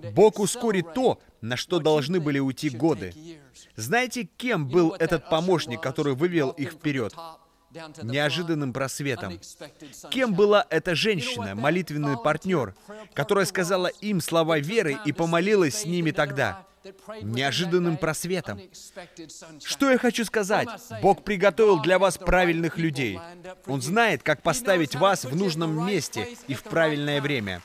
Бог ускорит то, на что должны были уйти годы. Знаете, кем был этот помощник, который вывел их вперед? Неожиданным просветом. Кем была эта женщина, молитвенный партнер, которая сказала им слова веры и помолилась с ними тогда? Неожиданным просветом. Что я хочу сказать? Бог приготовил для вас правильных людей. Он знает, как поставить вас в нужном месте и в правильное время.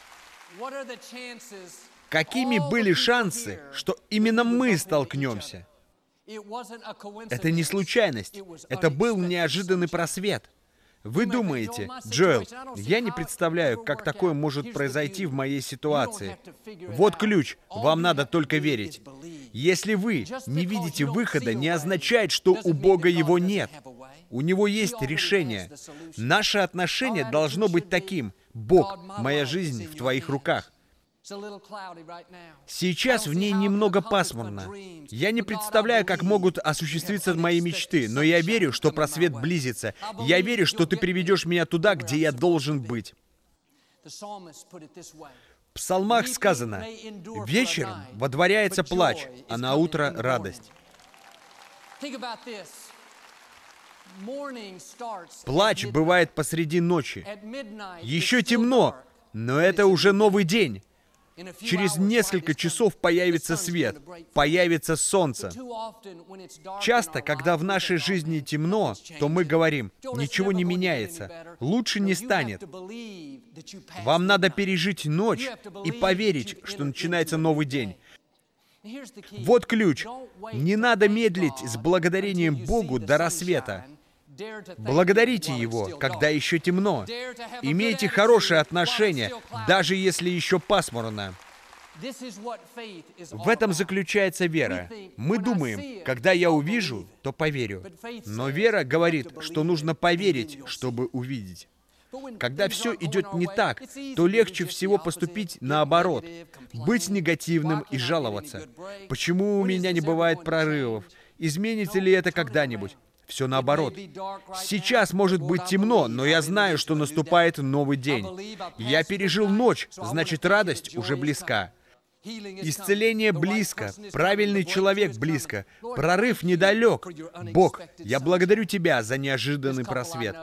Какими были шансы, что именно мы столкнемся? Это не случайность. Это был неожиданный просвет. Вы думаете, Джоэл, я не представляю, как такое может произойти в моей ситуации. Вот ключ. Вам надо только верить. Если вы не видите выхода, не означает, что у Бога его нет. У Него есть решение. Наше отношение должно быть таким. Бог, моя жизнь в Твоих руках. Сейчас в ней немного пасмурно. Я не представляю, как могут осуществиться мои мечты, но я верю, что просвет близится. Я верю, что Ты приведешь меня туда, где я должен быть. В псалмах сказано: «Вечером водворяется плач, а на утро радость». Плач бывает посреди ночи. Еще темно, но это уже новый день. Через несколько часов появится свет, появится солнце. Часто, когда в нашей жизни темно, то мы говорим: ничего не меняется, лучше не станет. Вам надо пережить ночь и поверить, что начинается новый день. Вот ключ. Не надо медлить с благодарением Богу до рассвета. Благодарите Его, когда еще темно. Имейте хорошие отношения, даже если еще пасмурно. В этом заключается вера. Мы думаем, когда я увижу, то поверю. Но вера говорит, что нужно поверить, чтобы увидеть. Когда все идет не так, то легче всего поступить наоборот, быть негативным и жаловаться. Почему у меня не бывает прорывов? Изменится ли это когда-нибудь? Все наоборот. Сейчас может быть темно, но я знаю, что наступает новый день. Я пережил ночь, значит, радость уже близка. Исцеление близко, правильный человек близко, прорыв недалек. Бог, я благодарю Тебя за неожиданный просвет.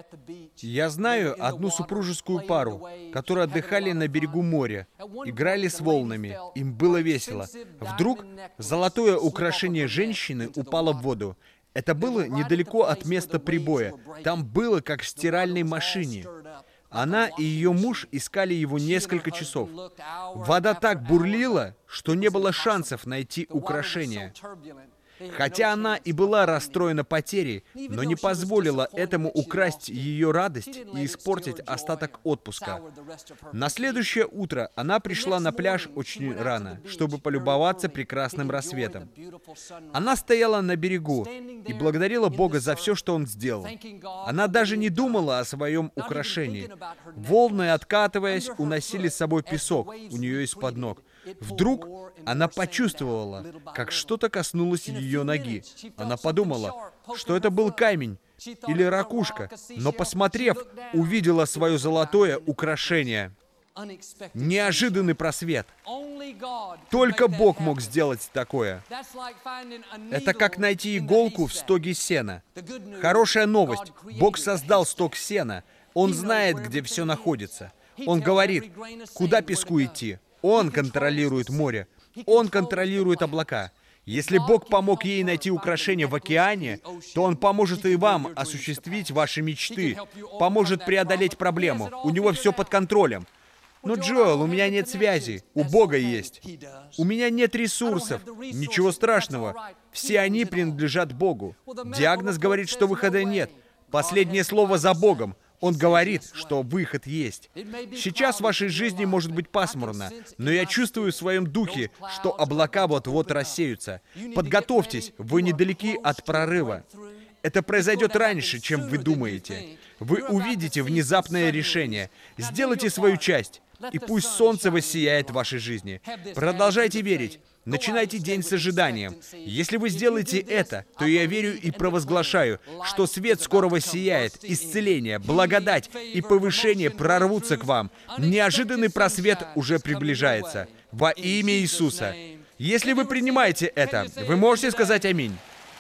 Я знаю одну супружескую пару, которые отдыхали на берегу моря, играли с волнами, им было весело. Вдруг золотое украшение женщины упало в воду. Это было недалеко от места прибоя. Там было как в стиральной машине. Она и ее муж искали его несколько часов. Вода так бурлила, что не было шансов найти украшение. Хотя она и была расстроена потерей, но не позволила этому украсть ее радость и испортить остаток отпуска. На следующее утро она пришла на пляж очень рано, чтобы полюбоваться прекрасным рассветом. Она стояла на берегу и благодарила Бога за все, что Он сделал. Она даже не думала о своем украшении. Волны, откатываясь, уносили с собой песок у нее из-под ног. Вдруг она почувствовала, как что-то коснулось ее ноги. Она подумала, что это был камень или ракушка, но, посмотрев, увидела свое золотое украшение. Неожиданный просвет. Только Бог мог сделать такое. Это как найти иголку в стоге сена. Хорошая новость. Бог создал стог сена. Он знает, где все находится. Он говорит, куда песку идти. Он контролирует море. Он контролирует облака. Если Бог помог ей найти украшение в океане, то Он поможет и вам осуществить ваши мечты, поможет преодолеть проблему. У Него все под контролем. Но, Джоэл, у меня нет связи. У Бога есть. У меня нет ресурсов. Ничего страшного. Все они принадлежат Богу. Диагноз говорит, что выхода нет. Последнее слово за Богом. Он говорит, что выход есть. Сейчас в вашей жизни может быть пасмурно, но я чувствую в своем духе, что облака вот-вот рассеются. Подготовьтесь, вы недалеки от прорыва. Это произойдет раньше, чем вы думаете. Вы увидите внезапное решение. Сделайте свою часть, и пусть солнце воссияет в вашей жизни. Продолжайте верить. Начинайте день с ожиданием. Если вы сделаете это, то я верю и провозглашаю, что свет скоро воссияет, исцеление, благодать и повышение прорвутся к вам. Неожиданный просвет уже приближается. во имя Иисуса. Если вы принимаете это, вы можете сказать «Аминь».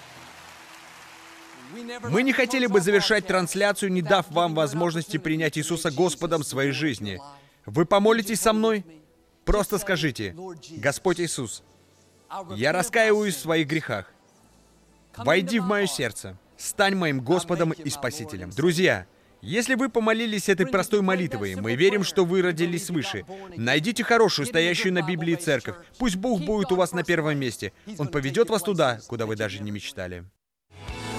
Мы не хотели бы завершать трансляцию, не дав вам возможности принять Иисуса Господом в своей жизни. Вы помолитесь со мной? Просто скажите: «Господь Иисус, я раскаиваюсь в своих грехах. Войди в мое сердце. Стань моим Господом и Спасителем». Друзья, если вы помолились этой простой молитвой, мы верим, что вы родились свыше. Найдите хорошую, стоящую на Библии церковь. Пусть Бог будет у вас на первом месте. Он поведет вас туда, куда вы даже не мечтали.